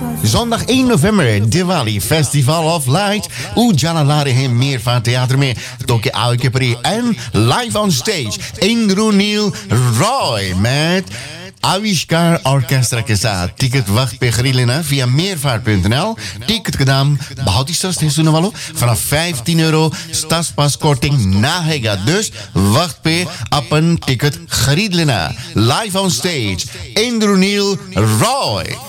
Zondag 1 november, Diwali Festival of Lights. Ujala ला रहे हैं मेरफा थिएटर में तो के आओ के परी and live on stage इंद्रुनील रॉय met आविष्कार ऑर्केस्ट्रा के साथ. टिकट वक्त पे खरीद लेना via meervaart.nl. टिकट का दाम बहुत ही सस्ते है सुनने वालों. vanaf €15 stadspas-korting naheगा. Dus वक्त पे अपन टिकट खरीद लेना. Live on stage, Indrunil Roy.